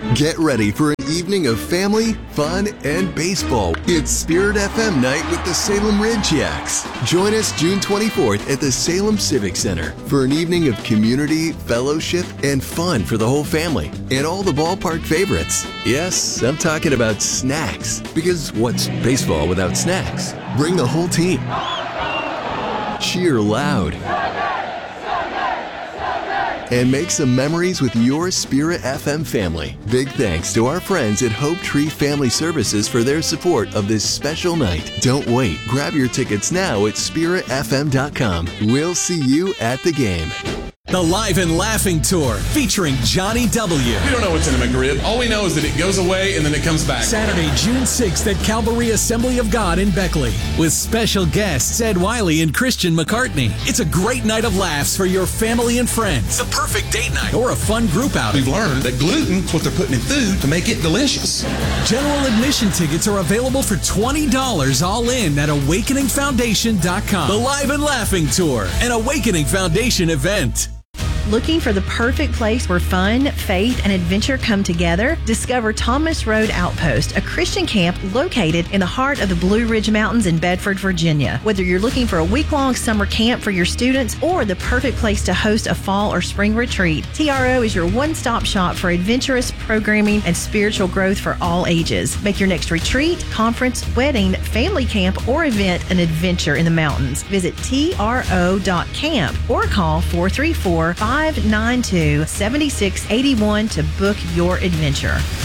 Get ready for an evening of family, fun, and baseball. It's Spirit FM night with the Salem Ridgejacks. Join us June 24th at the Salem Civic Center for an evening of community, fellowship, and fun for the whole family and all the ballpark favorites. Yes, I'm talking about snacks, because what's baseball without snacks? Bring the whole team. Cheer loud. And make some memories with your Spirit FM family. Big thanks to our friends at Hope Tree Family Services for their support of this special night. Don't wait. Grab your tickets now at spiritfm.com. We'll see you at the game. The Live and Laughing Tour featuring Johnny W. We don't know what's in a McRib. All we know is that it goes away and then it comes back. Saturday, June 6th at Calvary Assembly of God in Beckley with special guests Ed Wiley and Christian McCartney. It's a great night of laughs for your family and friends. The perfect date night or a fun group outing. We've learned that gluten's what they're putting in food to make it delicious. General admission tickets are available for $20 all in at awakeningfoundation.com. The Live and Laughing Tour, an Awakening Foundation event. Looking for the perfect place where fun, faith, and adventure come together? Discover Thomas Road Outpost, a Christian camp located in the heart of the Blue Ridge Mountains in Bedford, Virginia. Whether you're looking for a week-long summer camp for your students or the perfect place to host a fall or spring retreat, TRO is your one-stop shop for adventurous programming and spiritual growth for all ages. Make your next retreat, conference, wedding, family camp, or event an adventure in the mountains. Visit tro.camp or call 434-592-7681 to book your adventure.